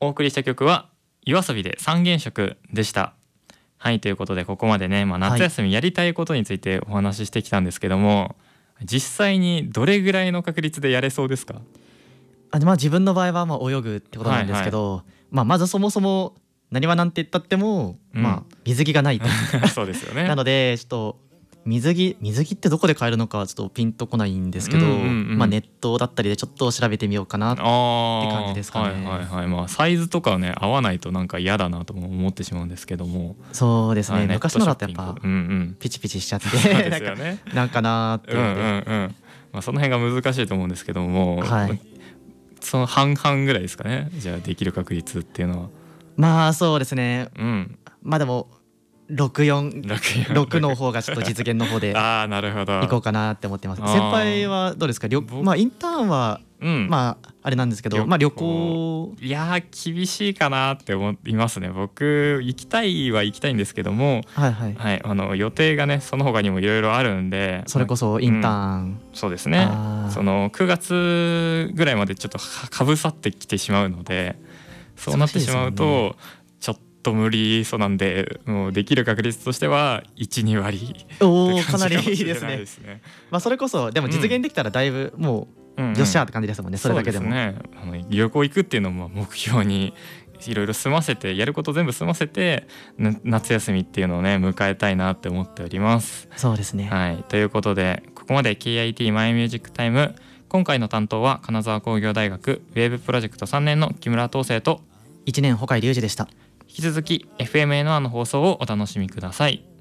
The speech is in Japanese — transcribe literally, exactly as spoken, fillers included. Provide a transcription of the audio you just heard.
お送りした曲はYOASOBIで三原色でした。はい、ということでここまでね、まあ、夏休みやりたいことについてお話ししてきたんですけども、はい、実際にどれぐらいの確率でやれそうですか？ あ、まあ、自分の場合はまあ泳ぐってことなんですけど、はいはい、まあ、まずそもそもなにわなんて言ったっても、うん、まあ、水着がないとそうですよね。 なのでちょっと水着水着ってどこで買えるのかちょっとピンとこないんですけど、うんうんうん、まあ、ネットだったりでちょっと調べてみようかなって感じですかね。 はいはいはい、まあ、サイズとかはね合わないとなんか嫌だなとも思ってしまうんですけども。 そうですね、はい、昔のだとやっぱ、 うんうん、 ピチピチしちゃってそうですよねなんかなーっていうので、うんうんうん、 まあ、その辺が難しいと思うんですけども、 はい、 その半々ぐらいですかね、じゃあできる確率っていうのは。 まあそうですね、 うん、 まあでもろくよん、ろくの方がちょっと実現の方であー、なるほど、 行こうかなって思ってます。先輩はどうですか？まあ、インターンは、うん、まああれなんですけど、まあ旅行、 いやー厳しいかなって思いますね。僕行きたいは行きたいんですけども、 はいはい、 はい、あの予定がねその他にもいろいろあるんで、 それこそインターン、うん、 そうですね、そのくがつぐらいまでちょっとかぶさってきてしまうので、そうなってしまうとちょっと無理そうなんで、もうできる確率としてはいち、に割。 おお、かなりいいですね。まあそれこそでも実現できたらだいぶもう、うん、よっしゃーって感じですもんね、それだけでも。 そうですね、あの旅行行くっていうのも目標にいろいろ済ませて、やること全部済ませて夏休みっていうのをね迎えたいなって思っております。 そうですね、 はい、ということでここまで ケーアイティー マイミュージックタイム、今回の担当は金沢工業大学ウェーブプロジェクトさんねんの木村東生といちねん穂海隆二でした。 引き続き エフエムエヌワン の放送をお楽しみください。